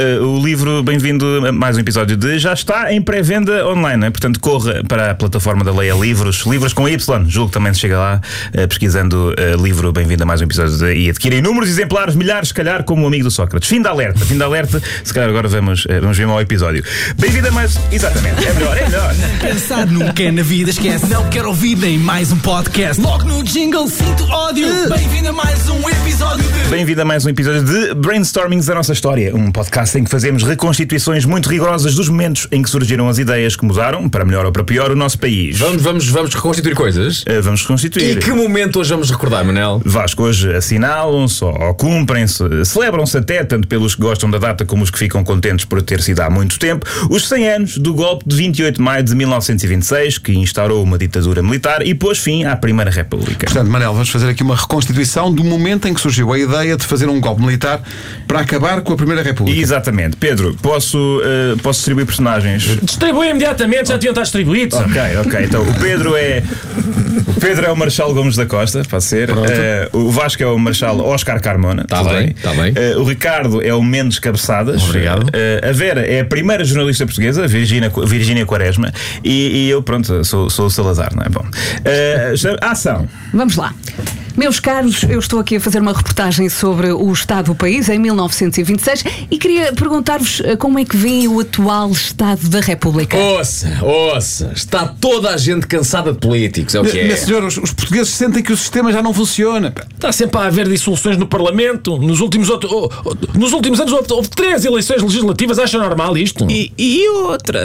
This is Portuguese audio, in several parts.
O livro, bem-vindo a mais um episódio de Já está em pré-venda online, não é? Portanto, corra para a plataforma da Leia Livros, livros com Y, julgo que também se chega lá, pesquisando livro, bem-vindo a mais um episódio e adquire inúmeros exemplares, milhares, se calhar, como o amigo do Sócrates. Fim da alerta, se calhar agora vamos ver ao episódio. Bem-vindo a mais... Exatamente, é melhor. Pensar nunca é na vida, esquece. Não quero ouvir nem mais um podcast. Logo no jingle, sinto ódio. Bem-vindo a mais um episódio de... Bem-vindo a mais um episódio de Brainstormings da Nossa História, um podcast em que fazemos reconstituições muito rigorosas dos momentos em que surgiram as ideias que mudaram, para melhor ou para pior, o nosso país. Vamos reconstituir coisas? Vamos reconstituir. E que momento hoje vamos recordar, Manel? Vasco, hoje assinalam-se ou cumprem-se, celebram-se até, tanto pelos que gostam da data como os que ficam contentes por ter sido há muito tempo, os 100 anos do golpe de 28 de maio de 1926, que instaurou uma ditadura militar e pôs fim à Primeira República. Portanto, Manel, vamos fazer aqui uma reconstituição do momento em que surgiu a ideia de fazer um golpe militar para acabar com a Primeira República. Exatamente. Pedro, posso distribuir personagens? Distribui imediatamente, já deviam estar distribuídos. Ok. Então, o Pedro é o Marechal Gomes da Costa, pode ser. O Vasco é o Marechal Oscar Carmona. Está bem. O Ricardo é o Mendes Cabeçadas. Obrigado. A Vera é a primeira jornalista portuguesa, Virgínia Quaresma. E eu, pronto, sou o Salazar, não é? Bom. Ação. Vamos lá. Meus caros, eu estou aqui a fazer uma reportagem sobre o estado do país em 1926 e queria perguntar-vos como é que vê o atual estado da República. Ouça, está toda a gente cansada de políticos, é o que é. Minha senhora, os portugueses sentem que o sistema já não funciona. Está sempre a haver dissoluções no Parlamento. Nos últimos anos houve 3 eleições legislativas, acha normal isto? E outra.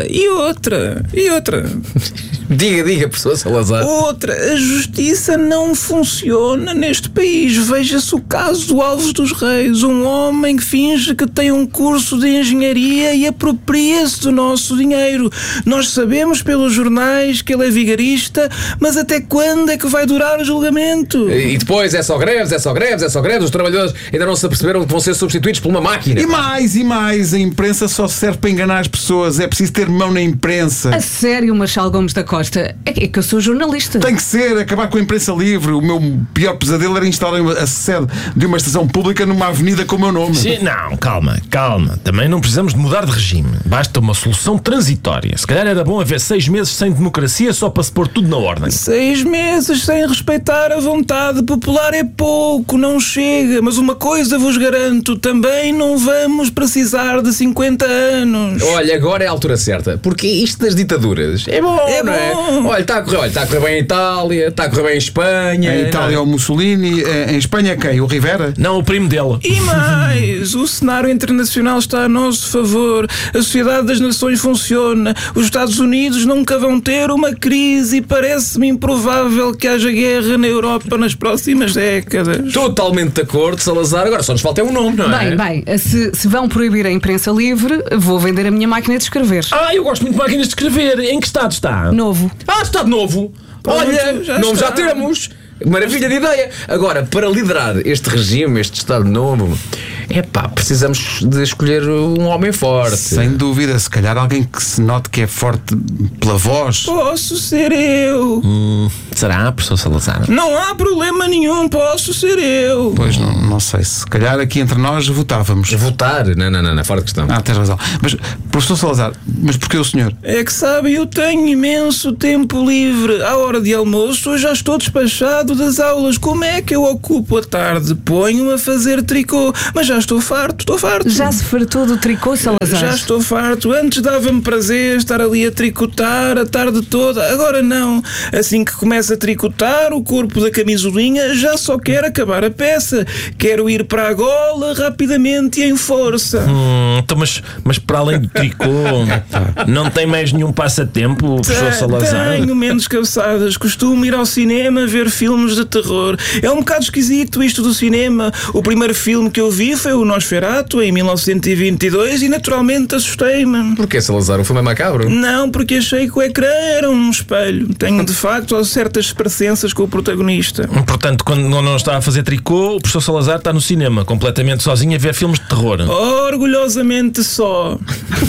Diga, professor Salazar. Outra, a justiça não funciona neste país. Veja-se o caso do Alves dos Reis, um homem que finge que tem um curso de engenharia e apropria-se do nosso dinheiro. Nós sabemos pelos jornais que ele é vigarista, mas até quando é que vai durar o julgamento? E depois é só greves. Os trabalhadores ainda não se aperceberam que vão ser substituídos por uma máquina. E mais, a imprensa só serve para enganar as pessoas. É preciso ter mão na imprensa. A sério, Marechal Gomes da Costa? É que eu sou jornalista. Tem que ser, acabar com a imprensa livre. O meu pior pesadelo era instalar a sede de uma estação pública numa avenida com o meu nome. Sim, não, calma. Também não precisamos de mudar de regime. Basta uma solução transitória. Se calhar era bom haver 6 meses sem democracia só para se pôr tudo na ordem. 6 meses sem respeitar a vontade popular é pouco, não chega. Mas uma coisa vos garanto, também não vamos precisar de 50 anos. Olha, agora é a altura certa. Porque isto das ditaduras é bom, não é? Olha, está a correr bem em Itália, está a correr bem em Espanha. Em Itália é o Mussolini, em Espanha quem? O Rivera? Não, o primo dele. E mais, o cenário internacional está a nosso favor. A Sociedade das Nações funciona. Os Estados Unidos nunca vão ter uma crise e parece-me improvável que haja guerra na Europa nas próximas décadas. Totalmente de acordo, Salazar. Agora só nos falta um nome, não é? Bem, se vão proibir a imprensa livre, vou vender a minha máquina de escrever. Eu gosto muito de máquinas de escrever. Em que estado está? Novo. Está de novo. Olha, nome já temos. Maravilha de ideia. Agora, para liderar este regime, este Estado novo, precisamos de escolher um homem forte. Sem dúvida, se calhar alguém que se note que é forte pela voz. Posso ser eu. Será, professor Salazar? Não há problema nenhum, posso ser eu. Pois não sei, se calhar aqui entre nós votávamos. Votar? Não, fora de questão. Tens razão. Mas, professor Salazar, mas porquê o senhor? É que sabe, eu tenho imenso tempo livre. À hora de almoço eu já estou despachado das aulas. Como é que eu ocupo a tarde? Ponho-me a fazer tricô. Mas já estou farto. Já se fartou do tricô, Salazar? Já estou farto. Antes dava-me prazer estar ali a tricotar a tarde toda. Agora não. Assim que começa a tricotar o corpo da camisolinha, já só quero acabar a peça. Quero ir para a gola rapidamente e em força. Então, mas para além do tricô, não tem mais nenhum passatempo, professor Salazar? Tenho menos cabeçadas. Costumo ir ao cinema ver filmes de terror. É um bocado esquisito isto do cinema. O primeiro filme que eu vi foi o Nosferatu, em 1922, e naturalmente assustei-me. Porquê, Salazar? O filme é macabro? Não, porque achei que o ecrã era um espelho. Tenho de facto certa certas parecenças com o protagonista. Portanto, quando não está a fazer tricô, o professor Salazar está no cinema, completamente sozinho a ver filmes de terror. Orgulhosamente só.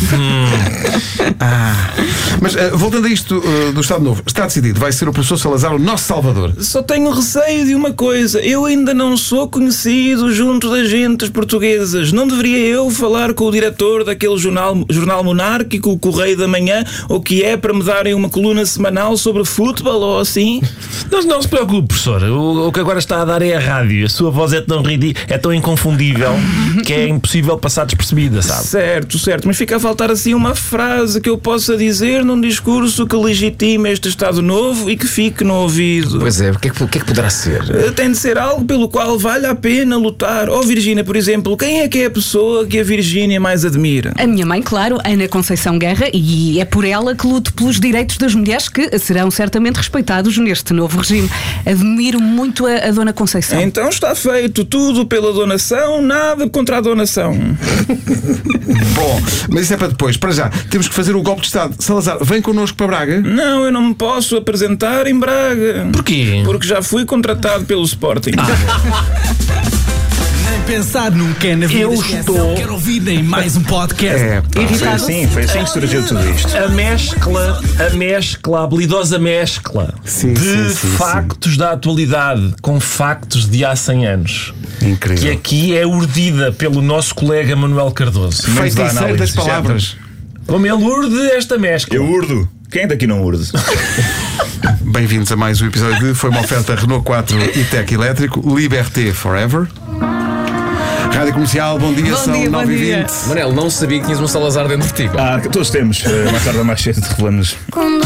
Mas voltando a isto do Estado Novo, está decidido, vai ser o professor Salazar o nosso salvador. Só tenho receio de uma coisa: eu ainda não sou conhecido junto das gentes portuguesas. Não deveria eu falar com o diretor daquele jornal monárquico, o Correio da Manhã, ou que é para me darem uma coluna semanal sobre futebol ou assim? Não se preocupe, professor. O que agora está a dar é a rádio. A sua voz é tão ridícula, é tão inconfundível que é impossível passar despercebida, sabe? Certo, mas fica a faltar assim uma frase que eu possa dizer num discurso que legitime este Estado Novo e que fique no ouvido. Pois é, o que é que poderá ser? Tem de ser algo pelo qual vale a pena lutar. Virgínia, por exemplo, quem é que é a pessoa que a Virgínia mais admira? A minha mãe, claro, Ana Conceição Guerra, e é por ela que luto pelos direitos das mulheres, que serão certamente respeitados neste novo regime. Admiro muito a Dona Conceição. Então está feito, tudo pela donação, nada contra a donação. Bom, mas isso é para depois. Para já, temos que fazer o golpe de Estado. Salazar, vem connosco para Braga? Não, eu não me posso apresentar em Braga. Porquê? Porque já fui contratado pelo Sporting. Pensar nunca na vida. Eu esquece. estou- Não quero ouvir nem mais um podcast. Foi assim que surgiu tudo isto. A mescla, a habilidosa mescla Sim, de sim, sim, factos da atualidade com factos de há 100 anos. Incrível. Que aqui é urdida pelo nosso colega Manuel Cardoso. Feiticeiro das palavras. Como ele urde esta mescla. Eu urdo. Quem daqui não urde? Bem-vindos a mais um episódio de Foi uma oferta Renault 4 e Tech Elétrico. Liberté Forever. Rádio Comercial, bom dia, Bom são dia, bom 9h20. Manel, não sabia que tinhas um Salazar dentro de ti. Todos temos. Mais tarde ou mais cedo revelamos.